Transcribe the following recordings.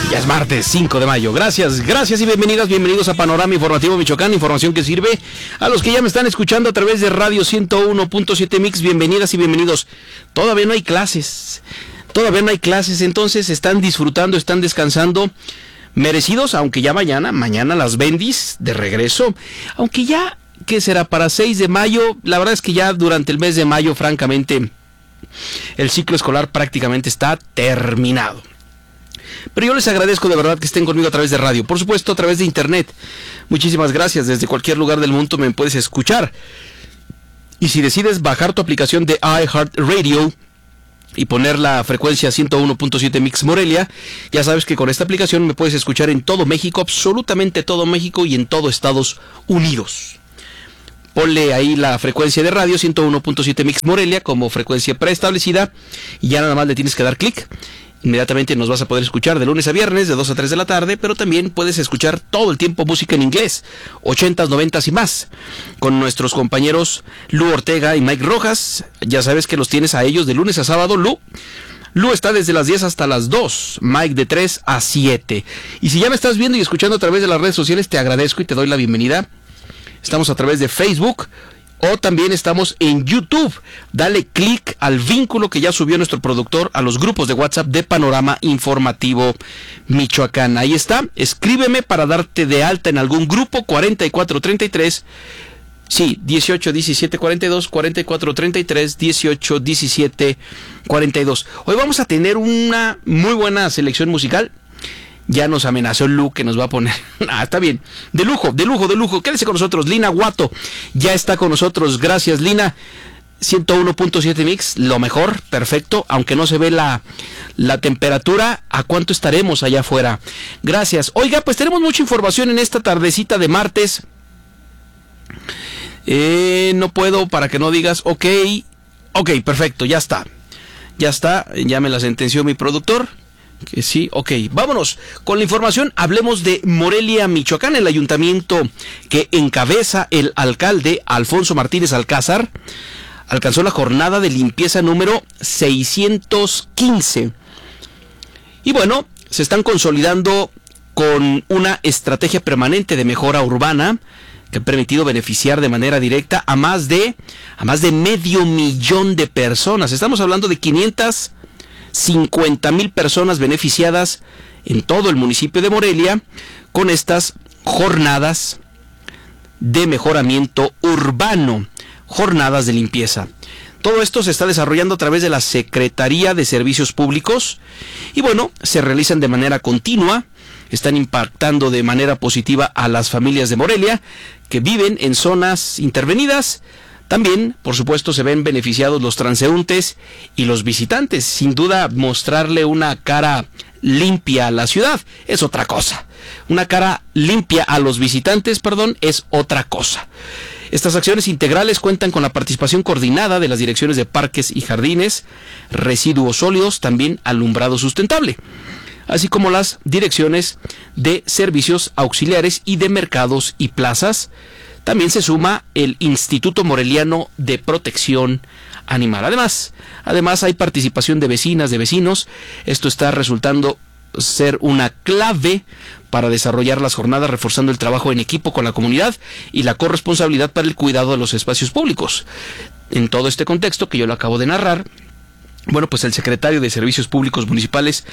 Ya es martes 5 de mayo. Gracias y bienvenidos a Panorama Informativo Michoacán. Información que sirve a los que ya me están escuchando a través de Radio 101.7 Mix. Bienvenidas y bienvenidos. Todavía no hay clases, entonces están disfrutando, están descansando. Merecidos, aunque ya mañana las bendis de regreso. Aunque ya, ¿qué será? Para 6 de mayo, la verdad es que ya durante el mes de mayo, francamente, el ciclo escolar prácticamente está terminado. Pero yo les agradezco de verdad que estén conmigo a través de radio, por supuesto a través de internet. Muchísimas gracias, desde cualquier lugar del mundo me puedes escuchar. Y si decides bajar tu aplicación de iHeartRadio y poner la frecuencia 101.7 Mix Morelia, ya sabes que con esta aplicación me puedes escuchar en todo México, absolutamente todo México y en todo Estados Unidos. Ponle ahí la frecuencia de radio 101.7 Mix Morelia como frecuencia preestablecida y ya nada más le tienes que dar clic. Inmediatamente nos vas a poder escuchar de lunes a viernes, de 2 a 3 de la tarde, pero también puedes escuchar todo el tiempo música en inglés, 80s, 90s y más, con nuestros compañeros Lu Ortega y Mike Rojas. Ya sabes que los tienes a ellos de lunes a sábado. Lu está desde las 10 hasta las 2, Mike de 3 a 7. Y si ya me estás viendo y escuchando a través de las redes sociales, te agradezco y te doy la bienvenida. Estamos a través de Facebook o también estamos en YouTube. Dale clic al vínculo que ya subió nuestro productor a los grupos de WhatsApp de Panorama Informativo Michoacán. Ahí está, escríbeme para darte de alta en algún grupo. 4433, sí, 18 17 42, 4433, 18 17 42. Hoy vamos a tener una muy buena selección musical. Ya nos amenazó Lu que nos va a poner. Está bien. De lujo. Quédese con nosotros. Lina Guato ya está con nosotros. Gracias, Lina. 101.7 Mix, lo mejor, perfecto. Aunque no se ve la temperatura, ¿a cuánto estaremos allá afuera? Gracias. Oiga, pues tenemos mucha información en esta tardecita de martes. No puedo para que no digas, ok, perfecto, ya está. Ya me la sentenció mi productor. Que sí, ok, vámonos con la información. Hablemos de Morelia, Michoacán. El ayuntamiento que encabeza el alcalde Alfonso Martínez Alcázar alcanzó la jornada de limpieza número 615. Y bueno, se están consolidando con una estrategia permanente de mejora urbana que ha permitido beneficiar de manera directa a más de 500,000 de personas. Estamos hablando de 550,000 personas beneficiadas en todo el municipio de Morelia con estas jornadas de mejoramiento urbano, jornadas de limpieza. Todo esto se está desarrollando a través de la Secretaría de Servicios Públicos y bueno, se realizan de manera continua, están impactando de manera positiva a las familias de Morelia que viven en zonas intervenidas. También, por supuesto, se ven beneficiados los transeúntes y los visitantes. Sin duda, mostrarle una cara limpia a la ciudad es otra cosa. Una cara limpia a los visitantes, es otra cosa. Estas acciones integrales cuentan con la participación coordinada de las direcciones de parques y jardines, residuos sólidos, también alumbrado sustentable, así como las direcciones de servicios auxiliares y de mercados y plazas. También se suma el Instituto Moreliano de Protección Animal. Además hay participación de vecinas, de vecinos. Esto está resultando ser una clave para desarrollar las jornadas, reforzando el trabajo en equipo con la comunidad y la corresponsabilidad para el cuidado de los espacios públicos. En todo este contexto que yo lo acabo de narrar, bueno, pues el secretario de Servicios Públicos Municipales,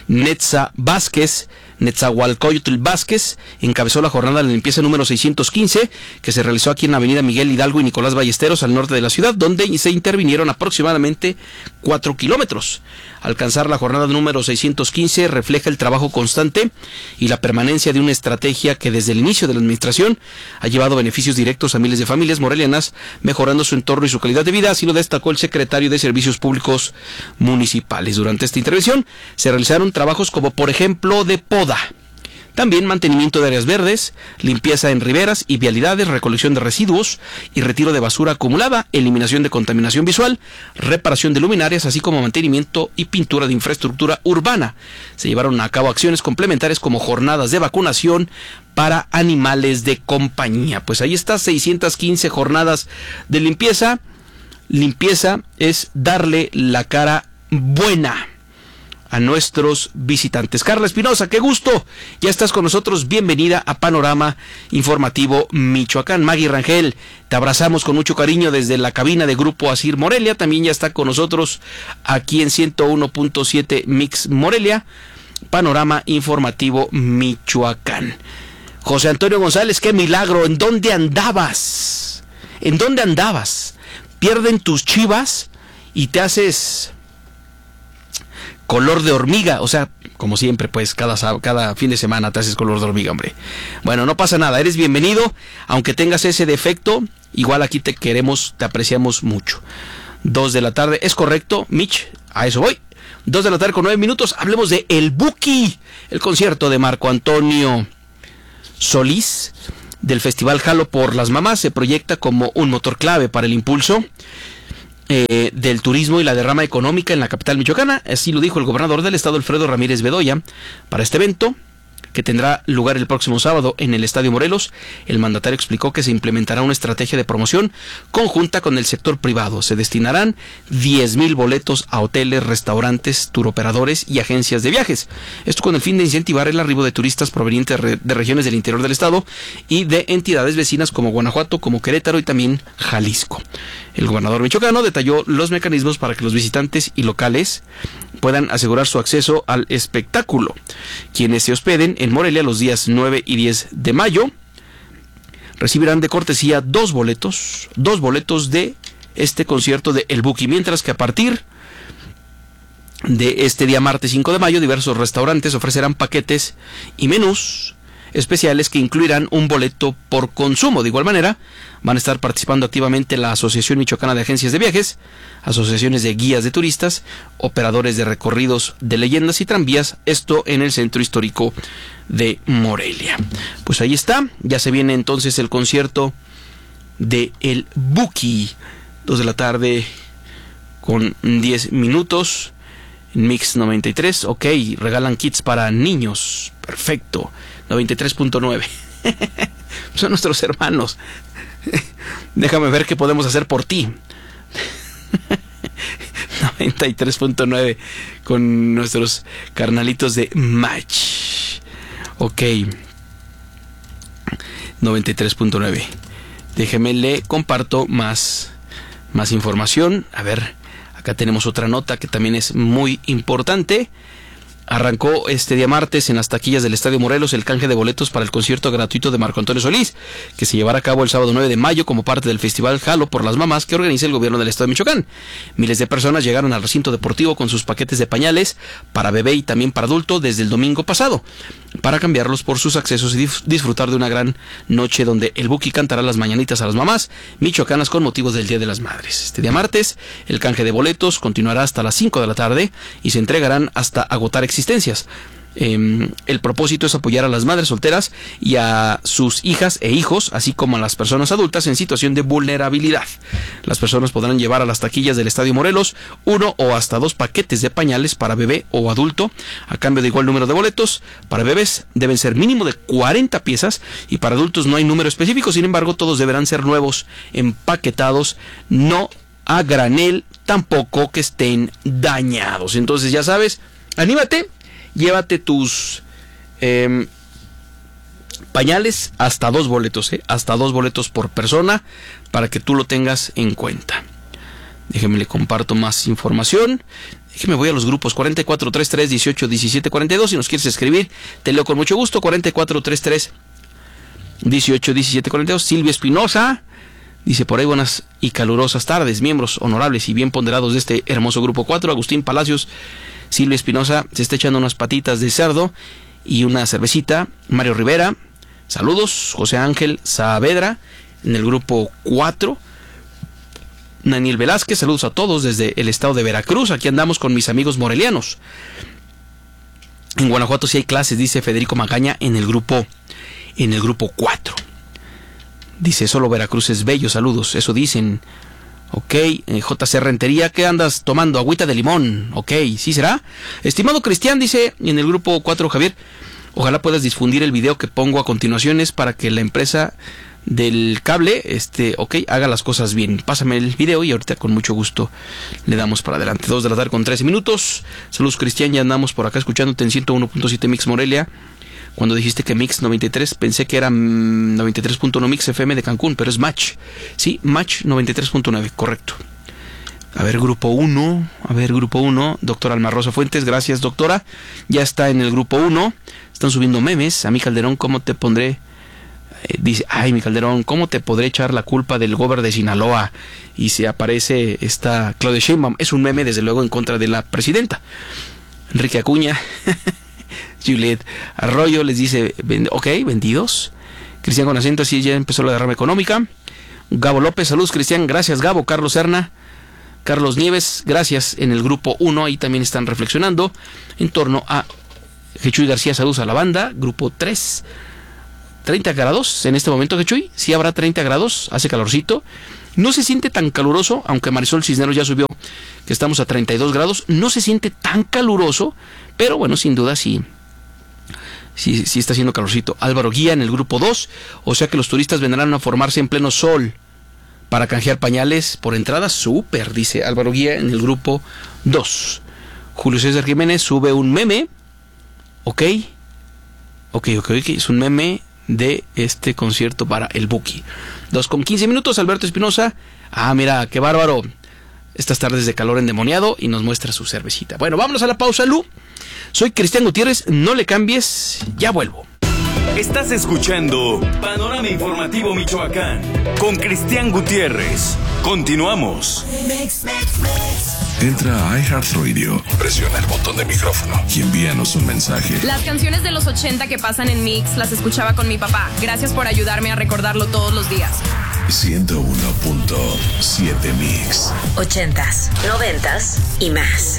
Netzahualcoyotl Vázquez, encabezó la jornada de limpieza número 615, que se realizó aquí en la avenida Miguel Hidalgo y Nicolás Ballesteros, al norte de la ciudad, donde se intervinieron aproximadamente 4 kilómetros. Alcanzar la jornada número 615 refleja el trabajo constante y la permanencia de una estrategia que desde el inicio de la administración ha llevado beneficios directos a miles de familias morelianas, mejorando su entorno y su calidad de vida, así lo destacó el secretario de Servicios Públicos Municipales. Durante esta intervención se realizaron trabajos como, por ejemplo, de poda, también mantenimiento de áreas verdes, limpieza en riberas y vialidades, recolección de residuos y retiro de basura acumulada, eliminación de contaminación visual, reparación de luminarias, así como mantenimiento y pintura de infraestructura urbana. Se llevaron a cabo acciones complementarias como jornadas de vacunación para animales de compañía. Pues ahí está, 615 jornadas de limpieza. Limpieza es darle la cara buena a nuestros visitantes. Carla Espinosa, qué gusto, ya estás con nosotros, bienvenida a Panorama Informativo Michoacán. Maggie Rangel, te abrazamos con mucho cariño desde la cabina de Grupo Asir Morelia, también ya está con nosotros aquí en 101.7 Mix Morelia, Panorama Informativo Michoacán. José Antonio González, qué milagro, ¿en dónde andabas? ¿En dónde andabas? Pierden tus Chivas y te haces color de hormiga, o sea, como siempre, pues cada fin de semana te haces color de hormiga, hombre. Bueno, no pasa nada, eres bienvenido, aunque tengas ese defecto, igual aquí te queremos, te apreciamos mucho. 2 de la tarde, es correcto, Mitch, a eso voy. 2 de la tarde con 9 minutos, hablemos de El Buki, el concierto de Marco Antonio Solís del Festival Jalo por las Mamás, se proyecta como un motor clave para el impulso del turismo y la derrama económica en la capital michoacana. Así lo dijo el gobernador del estado, Alfredo Ramírez Bedoya. Para este evento, que tendrá lugar el próximo sábado en el Estadio Morelos, el mandatario explicó que se implementará una estrategia de promoción conjunta con el sector privado. Se destinarán 10,000 boletos a hoteles, restaurantes, turoperadores y agencias de viajes. Esto con el fin de incentivar el arribo de turistas provenientes de regiones del interior del estado y de entidades vecinas como Guanajuato, como Querétaro y también Jalisco. El gobernador michoacano detalló los mecanismos para que los visitantes y locales puedan asegurar su acceso al espectáculo. Quienes se hospeden en Morelia los días 9 y 10 de mayo recibirán de cortesía 2 boletos de este concierto de El Buki, mientras que a partir de este día martes 5 de mayo diversos restaurantes ofrecerán paquetes y menús especiales que incluirán un boleto por consumo. De igual manera, van a estar participando activamente la Asociación Michoacana de Agencias de Viajes, asociaciones de guías de turistas, operadores de recorridos de leyendas y tranvías, esto en el centro histórico de Morelia. Pues ahí está, ya se viene entonces el concierto de El Buki, 2 de la tarde con 10 minutos, Mix 93, ok, regalan kits para niños, perfecto, 93.9, son nuestros hermanos, déjame ver qué podemos hacer por ti, 93.9 con nuestros carnalitos de Match, ok, 93.9, déjeme le comparto más información, a ver. Acá tenemos otra nota que también es muy importante. Arrancó este día martes en las taquillas del Estadio Morelos el canje de boletos para el concierto gratuito de Marco Antonio Solís, que se llevará a cabo el sábado 9 de mayo como parte del Festival Jalo por las Mamás que organiza el gobierno del estado de Michoacán. Miles de personas llegaron al recinto deportivo con sus paquetes de pañales para bebé y también para adulto desde el domingo pasado, para cambiarlos por sus accesos y disfrutar de una gran noche donde el Buki cantará las mañanitas a las mamás michoacanas con motivos del Día de las Madres. Este día martes el canje de boletos continuará hasta las 5 de la tarde y se entregarán hasta agotar existencias. El propósito es apoyar a las madres solteras y a sus hijas e hijos, así como a las personas adultas en situación de vulnerabilidad. Las personas podrán llevar a las taquillas del Estadio Morelos 1 o hasta 2 paquetes de pañales para bebé o adulto a cambio de igual número de boletos. Para bebés deben ser mínimo de 40 piezas y para adultos no hay número específico, sin embargo todos deberán ser nuevos, empaquetados, no a granel, tampoco que estén dañados. Entonces ya sabes, anímate, llévate tus pañales, hasta 2 boletos, hasta 2 boletos por persona, para que tú lo tengas en cuenta. Déjeme le comparto más información. Déjeme voy a los grupos 4433 18 17 42. Si nos quieres escribir, te leo con mucho gusto. 4433 18 17 42. Silvia Espinosa dice por ahí: buenas y calurosas tardes, miembros honorables y bien ponderados de este hermoso grupo 4. Agustín Palacios, Silvia Espinosa se está echando unas patitas de cerdo y una cervecita. Mario Rivera, saludos. José Ángel Saavedra en el grupo 4. Daniel Velázquez, saludos a todos desde el estado de Veracruz. Aquí andamos con mis amigos morelianos. En Guanajuato sí hay clases, dice Federico Magaña en el grupo 4. Dice solo Veracruz es bello, saludos, eso dicen. Ok, JC Rentería, ¿qué andas tomando? Agüita de limón. Ok, ¿sí será? Estimado Cristian, dice en el grupo 4 Javier, ojalá puedas difundir el video que pongo a continuación, es para que la empresa del cable, ok, haga las cosas bien. Pásame el video y ahorita con mucho gusto le damos para adelante. 2 de la tarde con 13 minutos. Saludos, Cristian, ya andamos por acá escuchándote en 101.7 Mix Morelia. Cuando dijiste que Mix 93, pensé que era 93.1 Mix FM de Cancún, pero es Match. Sí, Match 93.9, correcto. A ver, grupo 1, doctora Alma Rosa Fuentes, gracias, doctora. Ya está en el grupo 1, están subiendo memes. A mi Calderón, ¿cómo te pondré? Dice, ay, mi Calderón, ¿cómo te podré echar la culpa del gobernador de Sinaloa? Y se aparece esta Claudia Sheinbaum. Es un meme, desde luego, en contra de la presidenta. Enrique Acuña, Juliet Arroyo les dice, ok, vendidos. Cristian con acento, así ya empezó la derrama económica. Gabo López, saludos, Cristian, gracias, Gabo. Carlos Serna, Carlos Nieves, gracias. En el grupo 1, ahí también están reflexionando en torno a Jechuy García, saludos a la banda. Grupo 3, 30 grados en este momento, Jechuy. Sí habrá 30 grados, hace calorcito. No se siente tan caluroso, aunque Marisol Cisneros ya subió que estamos a 32 grados. No se siente tan caluroso, pero bueno, sin duda sí está haciendo calorcito. Álvaro Guía en el grupo 2, o sea que los turistas vendrán a formarse en pleno sol para canjear pañales por entrada. Súper, dice Álvaro Guía en el grupo 2. Julio César Jiménez sube un meme. Ok, es un meme de este concierto para el Buki. 2:15 minutos, Alberto Espinosa. Ah, mira, qué bárbaro. Estas tardes de calor endemoniado, y nos muestra su cervecita. Bueno, vámonos a la pausa, Lu. Soy Cristian Gutiérrez, no le cambies, ya vuelvo. Estás escuchando Panorama Informativo Michoacán con Cristian Gutiérrez. Continuamos. Entra a iHeartRadio, presiona el botón de micrófono y envíanos un mensaje. Las canciones de los 80 que pasan en Mix las escuchaba con mi papá. Gracias por ayudarme a recordarlo todos los días. 101.7 Mix. 80s, 90s y más.